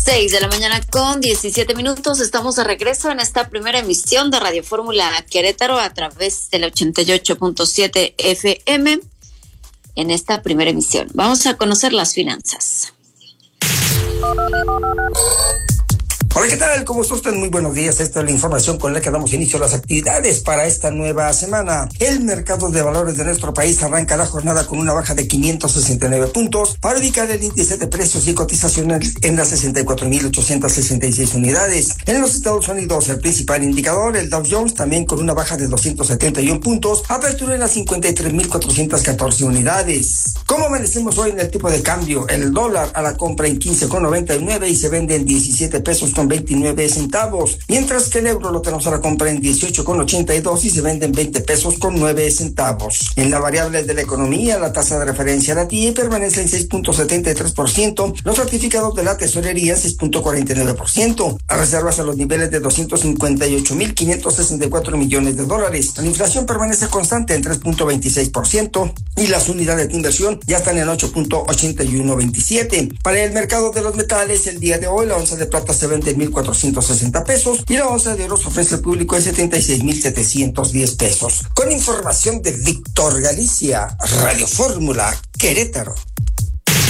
6 de la mañana con 17 minutos. Estamos de regreso en esta primera emisión de Radio Fórmula Querétaro a través del 88.7 FM. En esta primera emisión vamos a conocer las finanzas. Hola, ¿qué tal? ¿Cómo está usted? Muy buenos días. Esta es la información con la que damos inicio a las actividades para esta nueva semana. El mercado de valores de nuestro país arranca la jornada con una baja de 569 puntos para ubicar el índice de precios y cotizaciones en las 64.866 unidades. En los Estados Unidos, el principal indicador, el Dow Jones, también con una baja de 271 puntos, apertura en las 53.414 unidades. ¿Cómo amanecemos hoy en el tipo de cambio? El dólar a la compra en 15,99 y se vende en 17 pesos con 29 centavos, mientras que el euro lo tenemos a la compra en 18,82 y se vende en 20 pesos con 9 centavos. En la variable de la economía, la tasa de referencia, la TIE, permanece en 6.73%, los certificados de la tesorería 6.49%, las reservas a los niveles de 258.564 millones de dólares. La inflación permanece constante en 3.26% y las unidades de inversión ya están en 8.8127. Para el mercado de los metales, el día de hoy la onza de plata se vende en 1.460 pesos y la onza de oro se ofrece al público en 76.710 pesos. Con información de Víctor Galicia, Radio Fórmula Querétaro.